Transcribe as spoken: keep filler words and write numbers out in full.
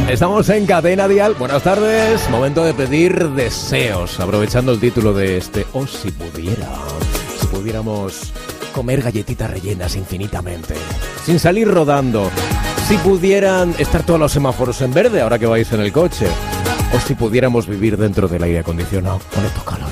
Estamos en Cadena Dial. Buenas tardes. Momento de pedir deseos. Aprovechando el título de este. O si pudiera. Si pudiéramos comer galletitas rellenas infinitamente. Sin salir rodando. Si pudieran estar todos los semáforos en verde ahora que vais en el coche. O si pudiéramos vivir dentro del aire acondicionado con estos calores.